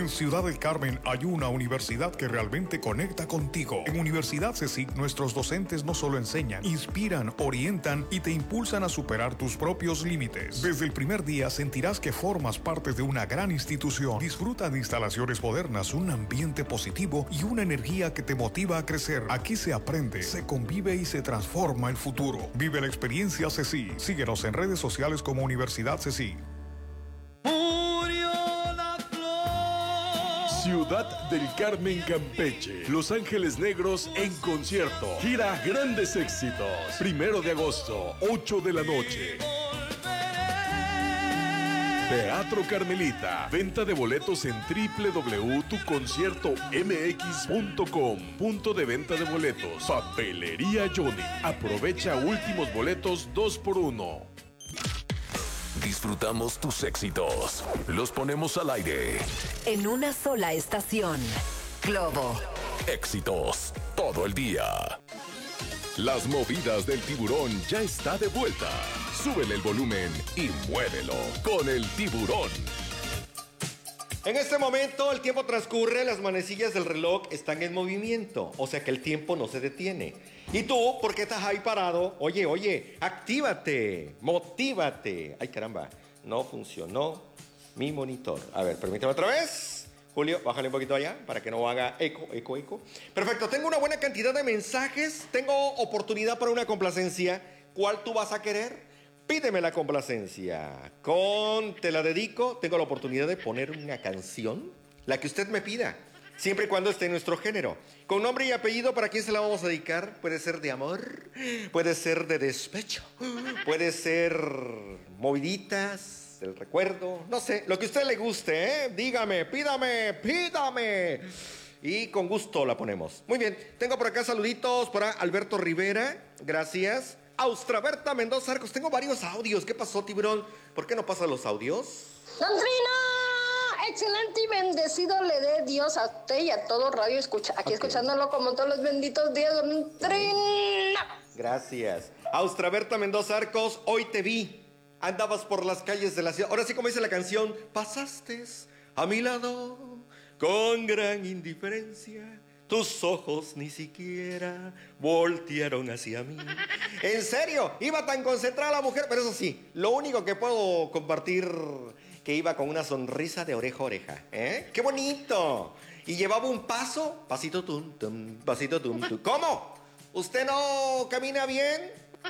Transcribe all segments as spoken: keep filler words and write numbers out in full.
En Ciudad del Carmen hay una universidad que realmente conecta contigo. En Universidad CECIC, nuestros docentes no solo enseñan, inspiran, orientan y te impulsan a superar tus propios límites. Desde el primer día sentirás que formas parte de una gran institución. Disfruta de instalaciones modernas, un ambiente positivo y una energía que te motiva a crecer. Aquí se aprende, se convive y se transforma el futuro. Vive la experiencia CECIC. Síguenos en redes sociales como Universidad CECIC. Ciudad del Carmen, Campeche. Los Ángeles Negros en concierto. Gira Grandes Éxitos. Primero de agosto, ocho de la noche. Teatro Carmelita. Venta de boletos en doble u doble u doble u punto tu concierto m x punto com. Punto de venta de boletos. Papelería Johnny. Aprovecha últimos boletos dos por uno. Disfrutamos tus éxitos. Los ponemos al aire. En una sola estación. Globo. Éxitos todo el día. Las movidas del tiburón ya está de vuelta. Súbele el volumen y muévelo con el tiburón. En este momento el tiempo transcurre, las manecillas del reloj están en movimiento, o sea que el tiempo no se detiene. ¿Y tú por qué estás ahí parado? Oye, oye, actívate, motívate. Ay, caramba, no funcionó mi monitor. A ver, permíteme otra vez. Julio, bájale un poquito allá para que no haga eco, eco, eco. Perfecto, tengo una buena cantidad de mensajes, tengo oportunidad para una complacencia. ¿Cuál tú vas a querer? Pídeme la complacencia. Con Te la dedico, tengo la oportunidad de poner una canción, la que usted me pida, siempre y cuando esté en nuestro género. Con nombre y apellido, ¿para quién se la vamos a dedicar? Puede ser de amor, puede ser de despecho, puede ser moviditas, el recuerdo, no sé, lo que a usted le guste, ¿eh? Dígame, pídame, pídame. Y con gusto la ponemos. Muy bien, tengo por acá saluditos para Alberto Rivera, gracias. Austraberta Mendoza Arcos, tengo varios audios. ¿Qué pasó, tiburón? ¿Por qué no pasan los audios? Don Trino, excelente y bendecido le dé Dios a usted y a todo radio escucha. Aquí okay. Escuchándolo como todos los benditos días, don Trino. Gracias. Austraberta Mendoza Arcos, hoy te vi. Andabas por las calles de la ciudad. Ahora sí, como dice la canción, pasaste a mi lado con gran indiferencia. Tus ojos ni siquiera voltearon hacia mí. En serio, iba tan concentrada la mujer, pero eso sí, lo único que puedo compartir, que iba con una sonrisa de oreja a oreja, ¿eh? ¡Qué bonito! Y llevaba un paso, pasito tum, tum, pasito tum, tum. ¿Cómo? ¿Usted no camina bien?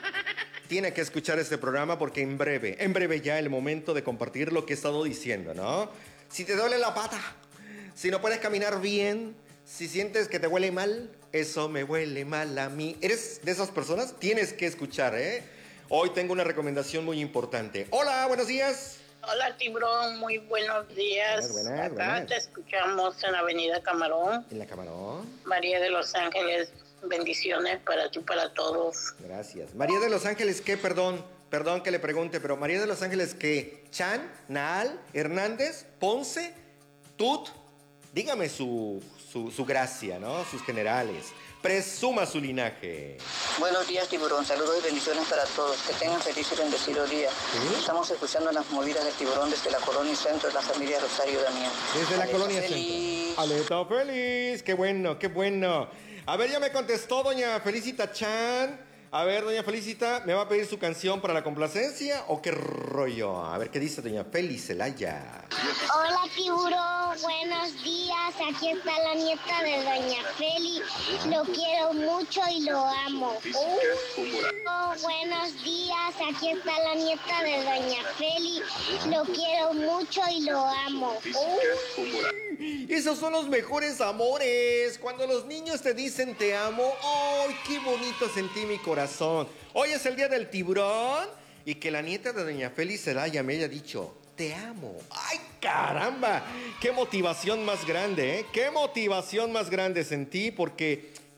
Tiene que escuchar este programa porque en breve, en breve ya el momento de compartir lo que he estado diciendo, ¿no? Si te duele la pata, si no puedes caminar bien, si sientes que te huele mal, eso me huele mal a mí. ¿Eres de esas personas? Tienes que escuchar, ¿eh? Hoy tengo una recomendación muy importante. Hola, buenos días. Hola, tiburón, muy buenos días. Buenas, buenas, Acá buenas. te escuchamos en la avenida Camarón. En la Camarón. María de Los Ángeles, bendiciones para ti y para todos. Gracias. María de Los Ángeles, ¿qué? Perdón, perdón que le pregunte, pero María de Los Ángeles, ¿qué? Chan, Naal, Hernández, Ponce, Tut. Dígame su, su, su gracia, ¿no? Sus generales. Presuma su linaje. Buenos días, tiburón. Saludos y bendiciones para todos. Que tengan feliz y bendecido día. ¿Sí? Estamos escuchando las movidas del tiburón desde la Colonia Centro de la familia Rosario Damián. Desde la Aleta Colonia feliz. Centro. Aleta feliz. Qué bueno, qué bueno. A ver, ya me contestó doña Felicita Chan. A ver, doña Felicita, ¿me va a pedir su canción para la complacencia o qué rollo? A ver, ¿qué dice doña Felicelaya? Hola, tiburón, buenos días. Aquí está la nieta de doña Feli. Lo quiero mucho y lo amo. Oh, buenos días. Aquí está la nieta de doña Feli. Lo quiero mucho y lo amo. Oh. Esos son los mejores amores. Cuando los niños te dicen te amo, ¡ay, qué bonito sentí mi corazón! Hoy es el día del tiburón y que la nieta de doña Feli Celaya me haya dicho te amo. ¡Ay, caramba! ¡Qué motivación más grande, eh! ¡Qué motivación más grande sentí! Porque